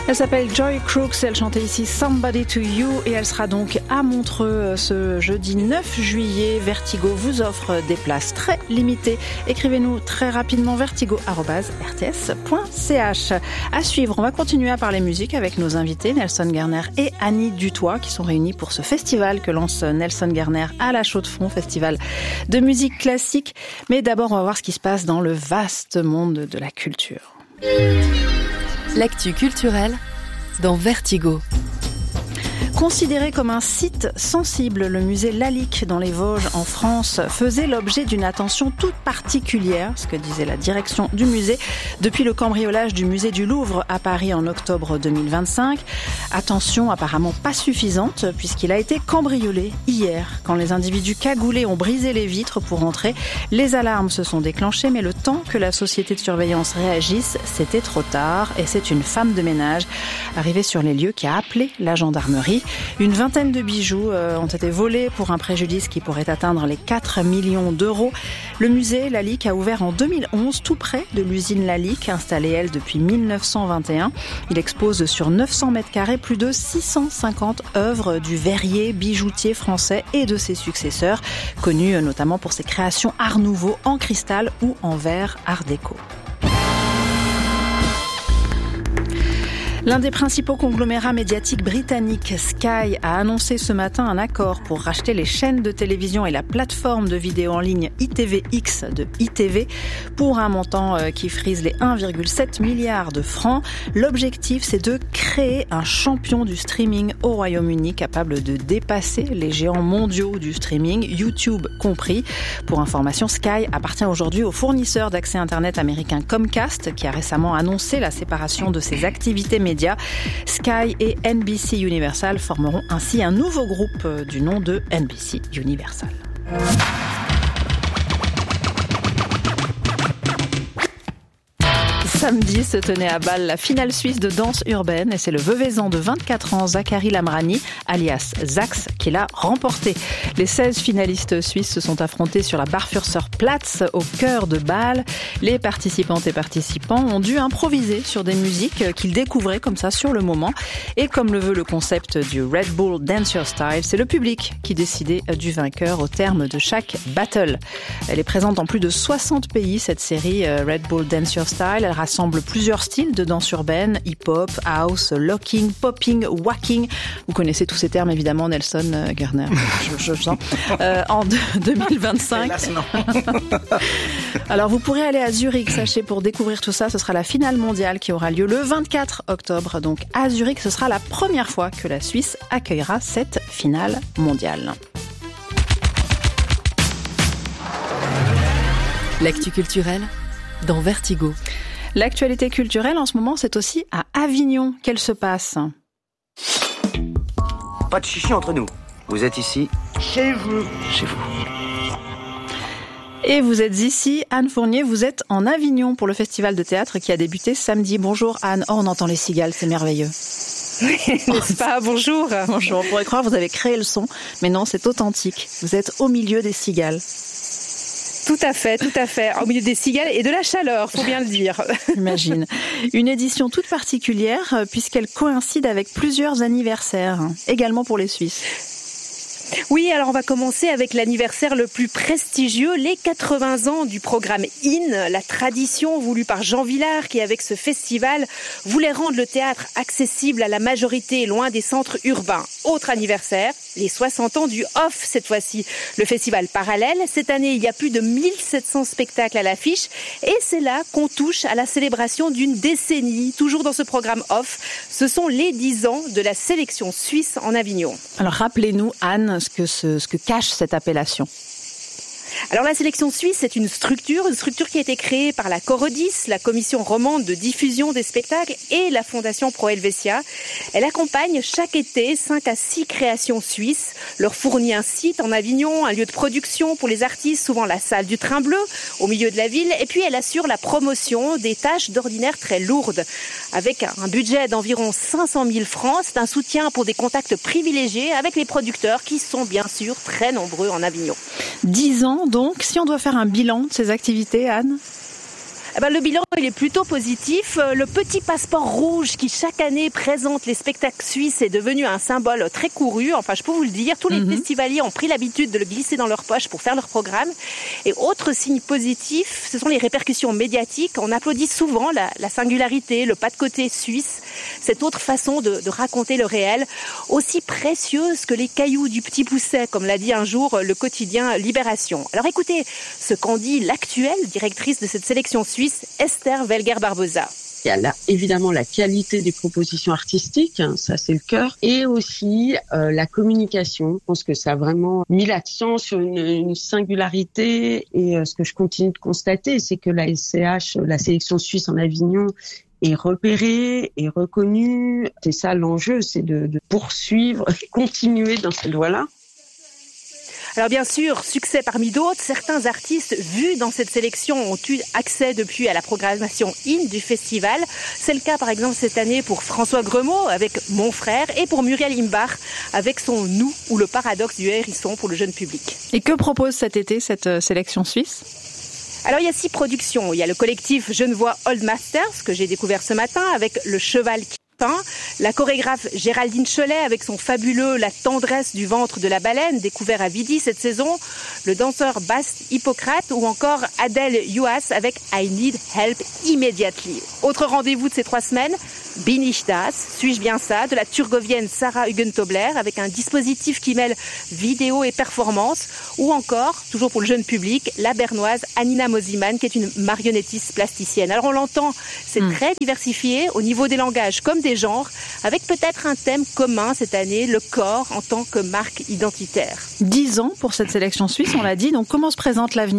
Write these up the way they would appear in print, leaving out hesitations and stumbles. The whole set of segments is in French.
Elle s'appelle Joy Crooks, elle chantait ici Somebody to You et elle sera donc à Montreux ce jeudi 9 juillet. Vertigo vous offre des places très limitées. Écrivez-nous très rapidement vertigo@rts.ch. À suivre, on va continuer à parler musique avec nos invités Nelson Gerner et Annie Dutoit qui sont réunis pour ce festival que lance Nelson Gerner à la Chaux-de-Fonds, festival de musique classique. Mais d'abord, on va voir ce qui se passe dans le vaste monde de la culture. L'actu culturelle dans Vertigo. Considéré comme un site sensible, le musée Lalique dans les Vosges en France faisait l'objet d'une attention toute particulière, ce que disait la direction du musée, depuis le cambriolage du musée du Louvre à Paris en octobre 2025. Attention apparemment pas suffisante puisqu'il a été cambriolé hier. Quand les individus cagoulés ont brisé les vitres pour entrer, les alarmes se sont déclenchées, mais le temps que la société de surveillance réagisse, c'était trop tard et c'est une femme de ménage arrivée sur les lieux qui a appelé la gendarmerie. Une vingtaine de bijoux ont été volés pour un préjudice qui pourrait atteindre les 4 millions d'euros. Le musée Lalique a ouvert en 2011 tout près de l'usine Lalique, installée elle depuis 1921. Il expose sur 900 mètres carrés plus de 650 œuvres du verrier bijoutier français et de ses successeurs, connu notamment pour ses créations art nouveau en cristal ou en verre art déco. L'un des principaux conglomérats médiatiques britanniques, Sky, a annoncé ce matin un accord pour racheter les chaînes de télévision et la plateforme de vidéo en ligne ITVX de ITV pour un montant qui frise les 1,7 milliard de francs. L'objectif, c'est de créer un champion du streaming au Royaume-Uni capable de dépasser les géants mondiaux du streaming, YouTube compris. Pour information, Sky appartient aujourd'hui au fournisseur d'accès Internet américain Comcast qui a récemment annoncé la séparation de ses activités médias. Sky et NBC Universal formeront ainsi un nouveau groupe du nom de NBC Universal. Samedi se tenait à Bâle la finale suisse de danse urbaine et c'est le Veuvezan de 24 ans, Zachary Lamrani, alias Zax, qui l'a remporté. Les 16 finalistes suisses se sont affrontés sur la Barführer Platz au cœur de Bâle. Les participantes et participants ont dû improviser sur des musiques qu'ils découvraient comme ça sur le moment. Et comme le veut le concept du Red Bull Dance Your Style, c'est le public qui décidait du vainqueur au terme de chaque battle. Elle est présente dans plus de 60 pays, cette série Red Bull Dance Your Style. Elle rassemble plusieurs styles de danse urbaine, hip-hop, house, locking, popping, whacking. Vous connaissez tous ces termes évidemment, Nelson Gerner. Je sens. En 2025. Hélas, non. Alors vous pourrez aller à Zurich, sachez, pour découvrir tout ça. Ce sera la finale mondiale qui aura lieu le 24 octobre. Donc à Zurich, ce sera la première fois que la Suisse accueillera cette finale mondiale. L'actu culturelle dans Vertigo. L'actualité culturelle en ce moment, c'est aussi à Avignon qu'elle se passe. Pas de chichi entre nous. Vous êtes ici. Chez vous. Chez vous. Et vous êtes ici, Anne Fournier, vous êtes en Avignon pour le festival de théâtre qui a débuté samedi. Bonjour Anne. Oh, on entend les cigales, c'est merveilleux. Oui, n'est-ce pas? Bonjour. Bonjour. On pourrait croire que vous avez créé le son, mais non, c'est authentique. Vous êtes au milieu des cigales. Tout à fait. Au milieu des cigales et de la chaleur, faut bien le dire. J'imagine. Une édition toute particulière puisqu'elle coïncide avec plusieurs anniversaires, également pour les Suisses. Oui, alors on va commencer avec l'anniversaire le plus prestigieux, les 80 ans du programme IN, la tradition voulue par Jean Vilar qui, avec ce festival, voulait rendre le théâtre accessible à la majorité, loin des centres urbains. Autre anniversaire, les 60 ans du OFF cette fois-ci. Le festival parallèle, cette année il y a plus de 1700 spectacles à l'affiche et c'est là qu'on touche à la célébration d'une décennie. Toujours dans ce programme OFF, ce sont les 10 ans de la sélection suisse en Avignon. Alors rappelez-nous Anne ce que cache cette appellation. Alors la sélection suisse, c'est une structure qui a été créée par la Corodis, la commission romande de diffusion des spectacles et la fondation Pro Helvetia. Elle accompagne chaque été 5 à 6 créations suisses, leur fournit un site en Avignon, un lieu de production pour les artistes, souvent la salle du Train Bleu, au milieu de la ville, et puis elle assure la promotion des tâches d'ordinaire très lourdes. Avec un budget d'environ 500 000 francs, c'est un soutien pour des contacts privilégiés avec les producteurs qui sont bien sûr très nombreux en Avignon. 10 ans donc, si on doit faire un bilan de ces activités, Anne ? Le bilan, il est plutôt positif. Le petit passeport rouge qui chaque année présente les spectacles suisses est devenu un symbole très couru. Enfin, je peux vous le dire, tous les festivaliers ont pris l'habitude de le glisser dans leur poche pour faire leur programme. Et autre signe positif, ce sont les répercussions médiatiques. On applaudit souvent la singularité, le pas de côté suisse, cette autre façon de raconter le réel, aussi précieuse que les cailloux du Petit Pousset, comme l'a dit un jour le quotidien Libération. Alors écoutez ce qu'en dit l'actuelle directrice de cette sélection suisse, Esther Welger-Barbosa. Il y a là, évidemment, la qualité des propositions artistiques, ça c'est le cœur, et aussi la communication. Je pense que ça a vraiment mis l'accent sur une singularité, et ce que je continue de constater, c'est que la SCH, la sélection suisse en Avignon, est repérée, est reconnue. C'est ça l'enjeu, c'est de poursuivre, continuer dans cette voie-là. Alors bien sûr, succès parmi d'autres, certains artistes vus dans cette sélection ont eu accès depuis à la programmation IN du festival. C'est le cas par exemple cette année pour François Gremaud avec Mon Frère et pour Muriel Imbach avec son Nous ou le paradoxe du hérisson pour le jeune public. Et que propose cet été cette sélection suisse ? Alors il y a 6 productions. Il y a le collectif Genevois Old Masters que j'ai découvert ce matin avec Le Cheval qui peint, la chorégraphe Géraldine Cholet avec son fabuleux La tendresse du ventre de la baleine découvert à Vidi cette saison, le danseur Bast Hippocrate ou encore Adèle Juas avec I Need Help Immediately. Autre rendez-vous de ces 3 semaines, Bin ich das, suis-je bien ça, de la Turgovienne Sarah Hugentobler avec un dispositif qui mêle vidéo et performance, ou encore, toujours pour le jeune public, la bernoise Anina Mosiman qui est une marionnettiste plasticienne. Alors on l'entend, c'est très diversifié au niveau des langages comme des genres, avec peut-être un thème commun cette année, le corps en tant que marque identitaire. 10 ans pour cette sélection suisse, on l'a dit, donc comment se présente l'avenir ?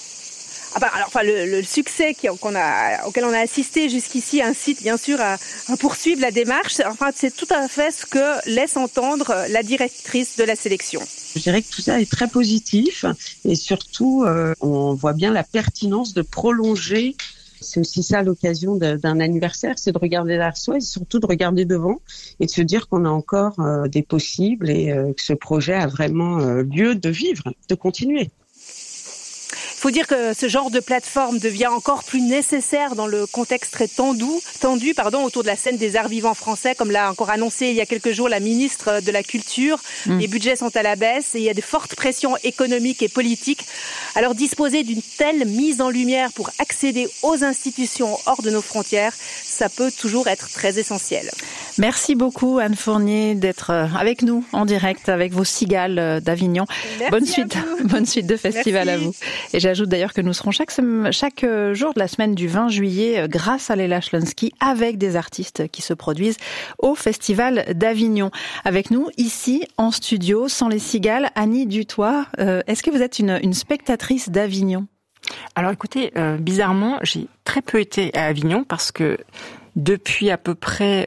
Le succès auquel on a assisté jusqu'ici incite bien sûr à poursuivre la démarche. Enfin, c'est tout à fait ce que laisse entendre la directrice de la sélection. Je dirais que tout ça est très positif et surtout, on voit bien la pertinence de prolonger. C'est aussi ça l'occasion d'un anniversaire, c'est de regarder derrière soi et surtout de regarder devant et de se dire qu'on a encore des possibles et que ce projet a vraiment lieu de vivre, de continuer. Il faut dire que ce genre de plateforme devient encore plus nécessaire dans le contexte très tendu autour de la scène des arts vivants français, comme l'a encore annoncé il y a quelques jours la ministre de la Culture. Les budgets sont à la baisse et il y a de fortes pressions économiques et politiques. Alors disposer d'une telle mise en lumière pour accéder aux institutions hors de nos frontières, ça peut toujours être très essentiel. Merci beaucoup Anne Fournier d'être avec nous en direct avec vos cigales d'Avignon. Bonne suite de festival. Merci à vous. Et j'ajoute d'ailleurs que nous serons chaque jour de la semaine du 20 juillet grâce à Léla Schlonsky avec des artistes qui se produisent au Festival d'Avignon. Avec nous ici en studio, sans les cigales, Annie Dutoit. Est-ce que vous êtes une spectatrice d'Avignon ? Alors écoutez, bizarrement, j'ai très peu été à Avignon parce que depuis à peu près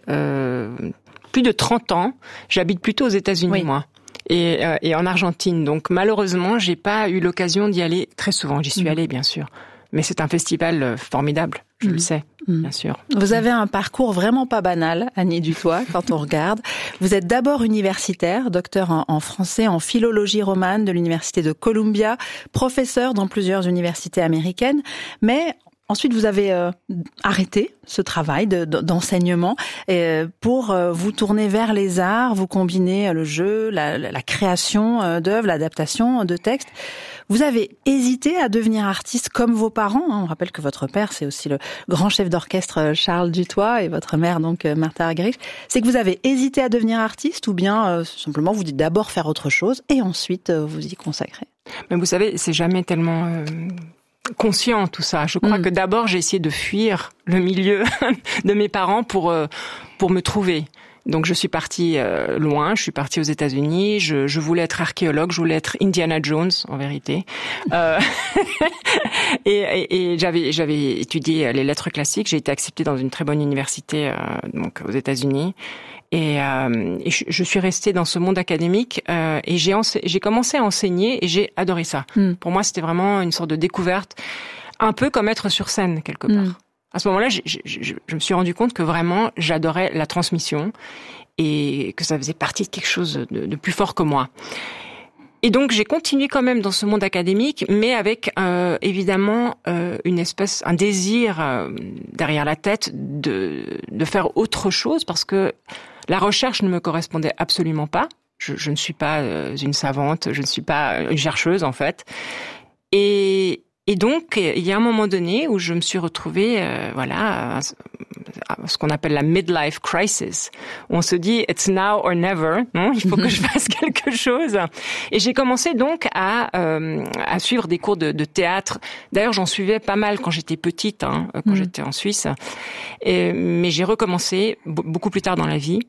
plus de 30 ans, j'habite plutôt aux États-Unis, moi. Et en Argentine. Donc malheureusement, j'ai pas eu l'occasion d'y aller très souvent. J'y suis allée, bien sûr. Mais c'est un festival formidable, je le sais, bien sûr. Vous avez un parcours vraiment pas banal, Annie Dutoit, quand on regarde. Vous êtes d'abord universitaire, docteur en français, en philologie romane de l'université de Columbia, professeur dans plusieurs universités américaines, mais ensuite, vous avez arrêté ce travail d'enseignement pour vous tourner vers les arts. Vous combinez le jeu, la création d'œuvres, l'adaptation de textes. Vous avez hésité à devenir artiste comme vos parents. On rappelle que votre père, c'est aussi le grand chef d'orchestre Charles Dutoit et votre mère, donc Martha Argerich. C'est que vous avez hésité à devenir artiste ou bien simplement vous dites d'abord faire autre chose et ensuite vous y consacrer ? Mais vous savez, c'est jamais tellement conscient tout ça. Je crois que d'abord j'ai essayé de fuir le milieu de mes parents pour me trouver. Donc je suis partie loin, je suis partie aux États-Unis, je voulais être archéologue, je voulais être Indiana Jones en vérité. Et j'avais étudié les lettres classiques, j'ai été acceptée dans une très bonne université donc aux États-Unis. Et je suis restée dans ce monde académique et j'ai commencé à enseigner et j'ai adoré ça. Pour moi, c'était vraiment une sorte de découverte, un peu comme être sur scène quelque part. À ce moment-là, je me suis rendu compte que vraiment j'adorais la transmission et que ça faisait partie de quelque chose de plus fort que moi. Et donc j'ai continué quand même dans ce monde académique, mais avec évidemment un désir derrière la tête de faire autre chose, parce que la recherche ne me correspondait absolument pas. Je ne suis pas une savante, je ne suis pas une chercheuse en fait. Et donc il y a un moment donné où je me suis retrouvée ce qu'on appelle la midlife crisis, où on se dit it's now or never, non, il faut que je fasse quelque chose. Et j'ai commencé donc à suivre des cours de théâtre. D'ailleurs, j'en suivais pas mal quand j'étais petite, quand j'étais en Suisse. Mais j'ai recommencé beaucoup plus tard dans la vie.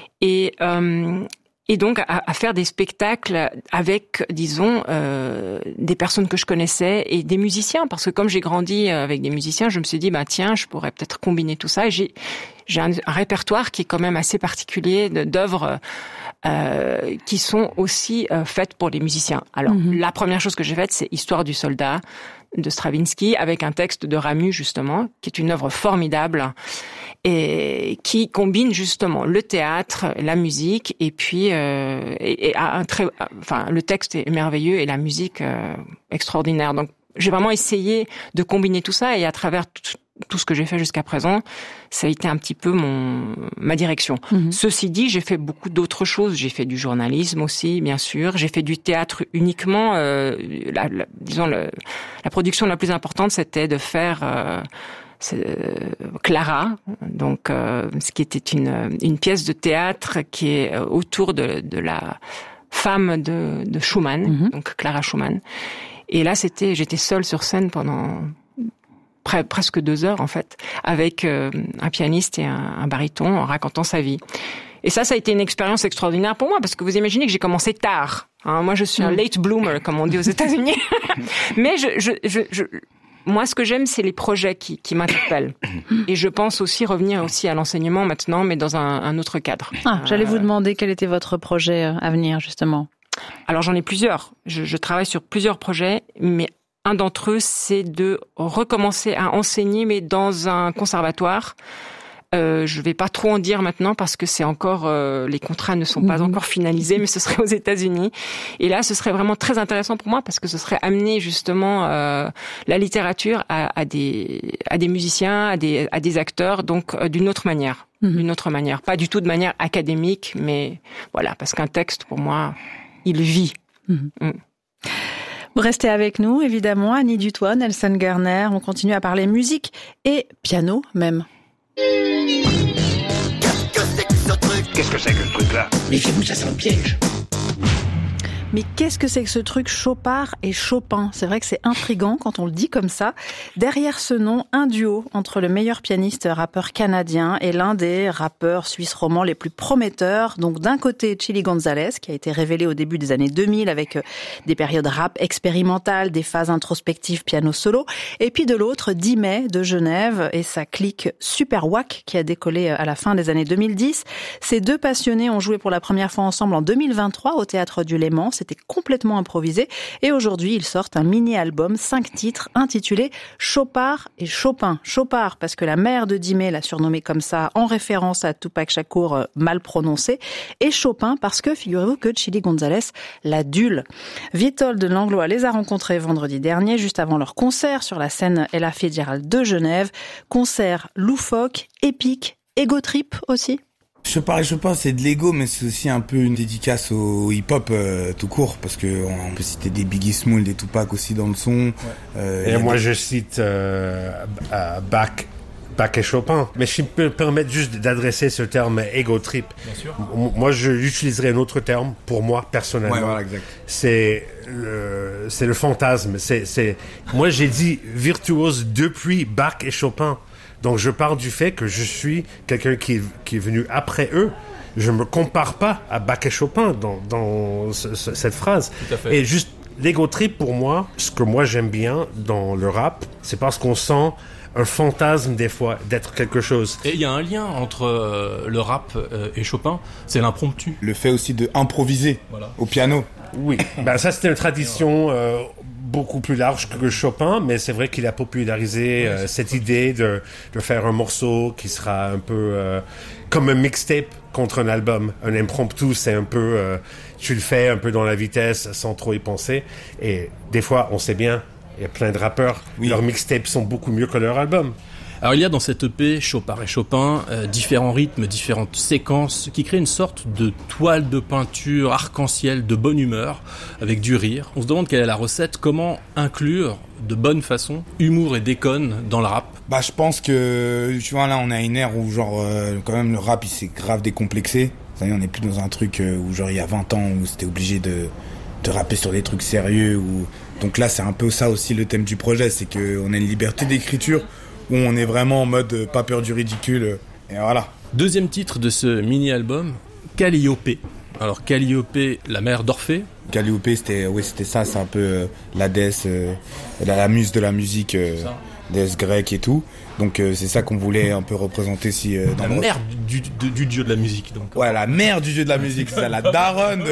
Et donc à faire des spectacles avec, disons, des personnes que je connaissais et des musiciens, parce que comme j'ai grandi avec des musiciens, je me suis dit tiens, je pourrais peut-être combiner tout ça. Et j'ai un répertoire qui est quand même assez particulier d'œuvres qui sont aussi faites pour les musiciens. Alors la première chose que j'ai faite, c'est Histoire du soldat de Stravinsky, avec un texte de Ramu justement, qui est une œuvre formidable et qui combine justement le théâtre, la musique, et puis le texte est merveilleux et la musique extraordinaire. Donc j'ai vraiment essayé de combiner tout ça, et à travers tout ce que j'ai fait jusqu'à présent, ça a été un petit peu ma direction. Ceci dit, j'ai fait beaucoup d'autres choses. J'ai fait du journalisme aussi, bien sûr. J'ai fait du théâtre uniquement. La production la plus importante, c'était de faire Clara, donc ce qui était une pièce de théâtre qui est autour de la femme de Schumann, donc Clara Schumann. Et là, j'étais seule sur scène pendant presque 2 heures en fait, avec un pianiste et un baryton, en racontant sa vie. Et ça a été une expérience extraordinaire pour moi, parce que vous imaginez que j'ai commencé tard. Moi, je suis un late bloomer, comme on dit aux États-Unis. Mais moi, ce que j'aime, c'est les projets qui m'interpellent. Et je pense aussi revenir aussi à l'enseignement maintenant, mais dans un autre cadre. J'allais vous demander quel était votre projet à venir, justement. Alors, j'en ai plusieurs. Je travaille sur plusieurs projets, mais un d'entre eux, c'est de recommencer à enseigner, mais dans un conservatoire. Je vais pas trop en dire maintenant parce que c'est encore les contrats ne sont pas encore finalisés, mais ce serait aux États-Unis. Et là, ce serait vraiment très intéressant pour moi, parce que ce serait amener justement la littérature à des musiciens, à des acteurs, donc d'une autre manière, pas du tout de manière académique, mais voilà, parce qu'un texte pour moi, il vit. Vous restez avec nous, évidemment, Annie Dutoit, Nelson Gerner. On continue à parler musique et piano même. Qu'est-ce que c'est que ce truc-là ? Méfiez-vous, ça sent le piège. Mais qu'est-ce que c'est que ce truc Chopard et Chopin ? C'est vrai que c'est intriguant quand on le dit comme ça. Derrière ce nom, un duo entre le meilleur pianiste rappeur canadien et l'un des rappeurs suisses romans les plus prometteurs. Donc d'un côté, Chili González, qui a été révélé au début des années 2000 avec des périodes rap expérimentales, des phases introspectives piano solo. Et puis de l'autre, Dimay de Genève et sa clique Super Wack qui a décollé à la fin des années 2010. Ces deux passionnés ont joué pour la première fois ensemble en 2023 au Théâtre du Léman. C'était complètement improvisé. Et aujourd'hui, ils sortent un mini-album, 5 titres, intitulé Chopard et Chopin. Chopard, parce que la mère de Dimay l'a surnommé comme ça, en référence à Tupac Shakur, mal prononcé. Et Chopin, parce que, figurez-vous que Chili González l'adule. Vitold de Langlois les a rencontrés vendredi dernier, juste avant leur concert sur la scène Ella Fitzgerald de Genève. Concert loufoque, épique, ego trip aussi. Chopard et Chopin, c'est de l'ego, mais c'est aussi un peu une dédicace au hip-hop tout court, parce que on peut citer des Biggie Smalls, des Tupac aussi dans le son. Ouais. Et moi, je cite Bach et Chopin. Mais je peux me permettre juste d'adresser ce terme ego trip. Bien sûr. Moi, je utiliserais un autre terme pour moi personnellement. Ouais, voilà, exact. C'est le fantasme. Moi, j'ai dit virtuose depuis Bach et Chopin. Donc, je pars du fait que je suis quelqu'un qui est venu après eux. Je me compare pas à Bach et Chopin dans cette phrase. Tout à fait. Et juste l'ego trip, pour moi, ce que moi j'aime bien dans le rap, c'est parce qu'on sent un fantasme des fois d'être quelque chose. Et il y a un lien entre le rap et Chopin, c'est l'impromptu. Le fait aussi de improviser au piano. Oui, ça c'était une tradition beaucoup plus large que Chopin, mais c'est vrai qu'il a popularisé cette idée de faire un morceau qui sera un peu comme un mixtape contre un album. Un impromptu, c'est un peu... tu le fais un peu dans la vitesse, sans trop y penser. Et des fois, on sait bien, il y a plein de rappeurs, leurs mixtapes sont beaucoup mieux que leurs albums. Alors il y a dans cette EP, Chopard et Chopin, différents rythmes, différentes séquences qui créent une sorte de toile de peinture arc-en-ciel de bonne humeur, avec du rire. On se demande quelle est la recette, comment inclure de bonne façon humour et déconne dans le rap. Bah je pense que, tu vois là on est à une ère où genre quand même le rap il s'est grave décomplexé. Ça y est, on n'est plus dans un truc où genre il y a 20 ans où c'était obligé de rapper sur des trucs sérieux. Donc là c'est un peu ça aussi le thème du projet, c'est qu'on a une liberté d'écriture où on est vraiment en mode pas peur du ridicule, et voilà. Deuxième titre de ce mini-album, Calliope. Alors Calliope, la mère d'Orphée. Calliope, c'était ça, c'est un peu la déesse, la muse de la musique, déesse grecque et tout. Donc c'est ça qu'on voulait un peu représenter si dans la mère du dieu de la musique. Donc. Ouais, la mère du dieu de la musique, c'est ça, la daronne.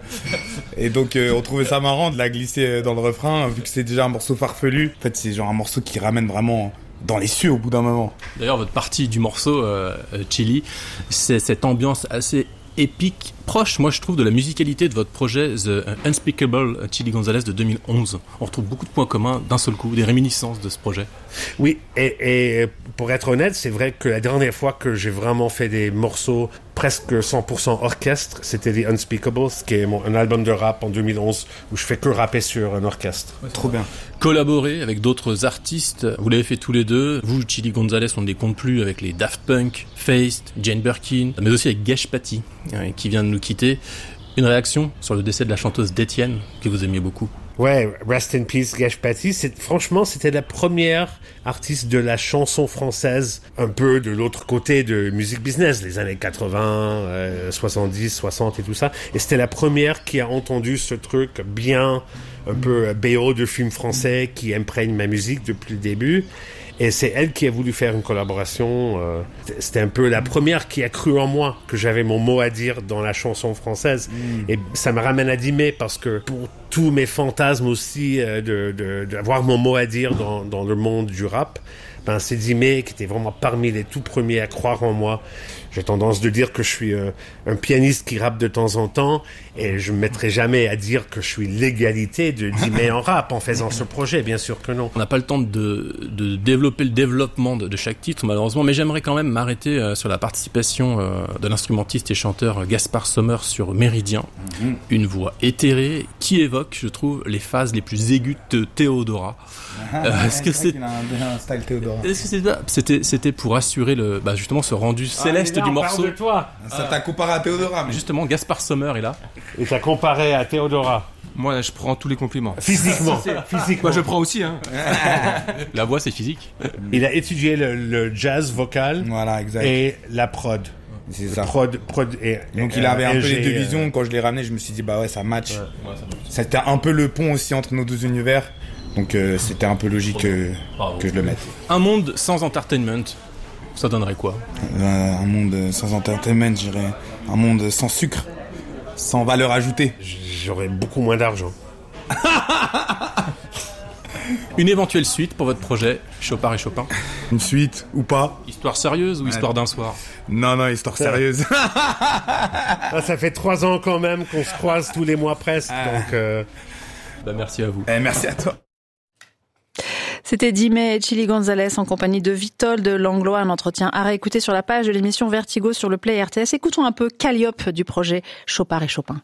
Et donc on trouvait ça marrant de la glisser dans le refrain, vu que c'est déjà un morceau farfelu. En fait, c'est genre un morceau qui ramène vraiment dans les cieux au bout d'un moment. D'ailleurs, votre partie du morceau, Chili, c'est cette ambiance assez épique, proche, moi je trouve, de la musicalité de votre projet The Unspeakable Chili González de 2011. On retrouve beaucoup de points communs d'un seul coup, des réminiscences de ce projet. Oui, et pour être honnête, c'est vrai que la dernière fois que j'ai vraiment fait des morceaux presque 100% orchestre, c'était The Unspeakables, qui est un album de rap en 2011 où je fais que rapper sur un orchestre. Ouais, trop bien. Collaborer avec d'autres artistes, vous l'avez fait tous les deux. Vous, Chili González, on ne les compte plus avec les Daft Punk, Feist, Jane Birkin, mais aussi avec Gesh Patti, qui vient de nous quitter. Une réaction sur le décès de la chanteuse d'Étienne, que vous aimiez beaucoup. Ouais, rest in peace, Gesh Patti. Franchement, c'était la première artiste de la chanson française, un peu de l'autre côté de music business, les années 80, 70, 60 et tout ça. Et c'était la première qui a entendu ce truc bien, un peu BO de film français qui imprègne ma musique depuis le début. Et c'est elle qui a voulu faire une collaboration. C'était un peu la première qui a cru en moi, que j'avais mon mot à dire dans la chanson française. Et ça me ramène à Dimé, parce que pour tous mes fantasmes aussi d'avoir mon mot à dire dans le monde du rap, ben c'est Dimé qui était vraiment parmi les tout premiers à croire en moi. J'ai tendance de dire que je suis un pianiste qui rappe de temps en temps, et je me mettrai jamais à dire que je suis l'égalité de Dimé en rap en faisant ce projet, bien sûr que non. On n'a pas le temps de développer le développement de chaque titre, malheureusement, mais j'aimerais quand même m'arrêter sur la participation de l'instrumentiste et chanteur Gaspard Sommer sur Méridien, une voix éthérée qui évoque, je trouve, les phases les plus aiguës de Théodora. Est-ce que c'est un style Théodora? Est-ce que c'était pour assurer justement ce rendu céleste du morceau? De toi. Ça t'a comparé à Théodora, mais justement Gaspard Sommer est là. Et t'as comparé à Théodora. Moi, je prends tous les compliments. Physiquement. Moi, je prends aussi. Hein. La voix, c'est physique. Il a étudié le jazz vocal, voilà, exact, et la prod. C'est ça. Prod et donc il avait un peu les deux visions. Quand je l'ai ramené, je me suis dit bah ouais, ça match. Ouais, ça match. C'était un peu le pont aussi entre nos deux univers. Donc c'était un peu logique que je le mette. Un monde sans entertainment, ça donnerait quoi? Un monde sans entertainment, je dirais un monde sans sucre, sans valeur ajoutée. J'aurais beaucoup moins d'argent. Une éventuelle suite pour votre projet, Chopard et Chopin? Une suite ou pas? Histoire sérieuse ou histoire d'un soir? Non, histoire sérieuse. Ça fait 3 ans quand même qu'on se croise tous les mois presque. Donc merci à vous. Merci à toi. C'était Dimé et Chili González en compagnie de Vitold Langlois, un entretien à réécouter sur la page de l'émission Vertigo sur le Play RTS. Écoutons un peu Calliope du projet Chopard et Chopin.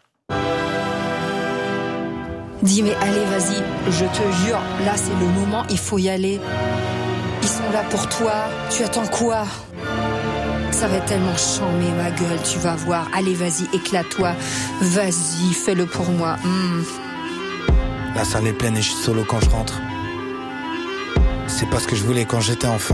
Dimé, allez, vas-y, je te jure, là c'est le moment, il faut y aller. Ils sont là pour toi, tu attends quoi? Ça va tellement charmer ma gueule, tu vas voir. Allez, vas-y, éclate-toi, vas-y, fais-le pour moi. La salle est pleine et je suis solo quand je rentre. C'est pas ce que je voulais quand j'étais enfant.